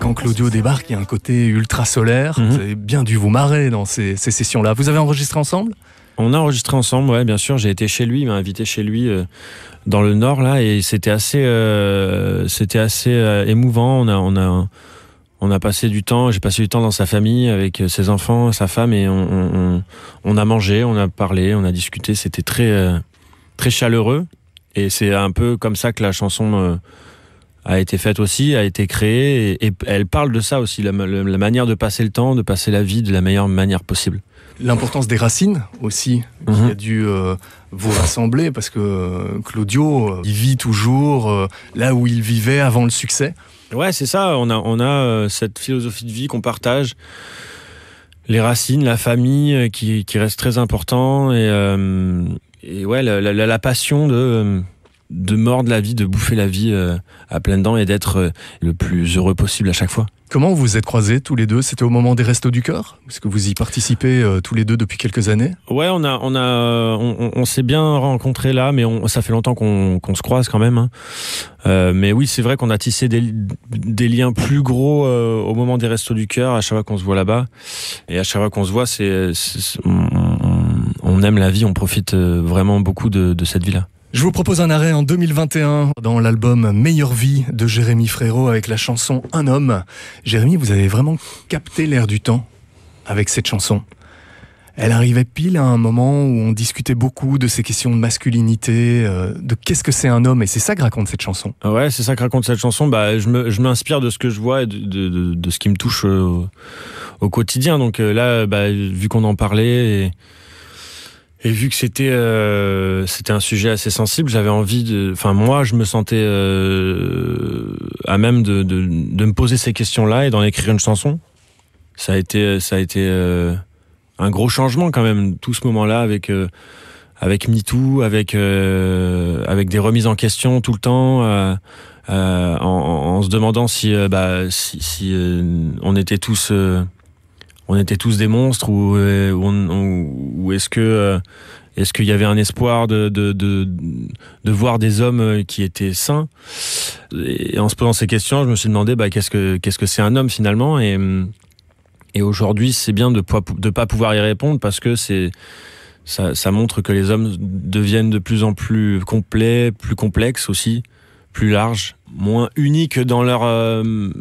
quand Claudio débarque, il y a un côté ultra solaire. Vous avez bien dû vous marrer dans ces sessions-là. Vous avez enregistré ensemble ? On a enregistré ensemble, ouais, bien sûr. J'ai été chez lui, il m'a invité chez lui dans le Nord, là, et c'était assez émouvant. On a passé du temps, j'ai passé du temps dans sa famille, avec ses enfants, sa femme, et on a mangé, on a parlé, on a discuté. C'était très, très chaleureux. Et c'est un peu comme ça que la chanson a été faite aussi, a été créée. Et elle parle de ça aussi, la manière de passer le temps, de passer la vie de la meilleure manière possible. L'importance des racines aussi, qui a dû vous rassembler, parce que Claudio, il vit toujours là où il vivait avant le succès. Ouais, c'est ça, on a cette philosophie de vie qu'on partage, les racines, la famille qui reste très important, et ouais, la passion de mordre la vie, de bouffer la vie à pleines dents et d'être le plus heureux possible à chaque fois. Comment vous vous êtes croisés tous les deux ? C'était au moment des Restos du Cœur ? Est-ce que vous y participez tous les deux depuis quelques années ? Ouais, on s'est bien rencontrés là, mais ça fait longtemps qu'on se croise quand même. Mais oui, c'est vrai qu'on a tissé des liens plus gros au moment des Restos du Cœur, à chaque fois qu'on se voit là-bas. Et à chaque fois qu'on se voit, on aime la vie, on profite vraiment beaucoup de cette vie-là. Je vous propose un arrêt en 2021 dans l'album Meilleure vie de Jérémy Frérot avec la chanson Un homme. Jérémy, vous avez vraiment capté l'air du temps avec cette chanson. Elle arrivait pile à un moment où on discutait beaucoup de ces questions de masculinité, de qu'est-ce que c'est un homme, et c'est ça que raconte cette chanson. Ouais, c'est ça que raconte cette chanson. Bah, je m'inspire de ce que je vois et de ce qui me touche au quotidien. Donc là, vu qu'on en parlait et vu que c'était un sujet assez sensible, j'avais envie moi, je me sentais à même de me poser ces questions-là et d'en écrire une chanson. Ça a été un gros changement quand même, tout ce moment-là avec MeToo, avec des remises en question tout le temps, en se demandant si on était tous des monstres ou est-ce qu'il y avait un espoir de voir des hommes qui étaient sains. Et en se posant ces questions, je me suis demandé qu'est-ce que c'est un homme finalement, et aujourd'hui c'est bien de pas pouvoir y répondre, parce que ça montre que les hommes deviennent de plus en plus complets, plus complexes aussi, plus larges, moins uniques dans leur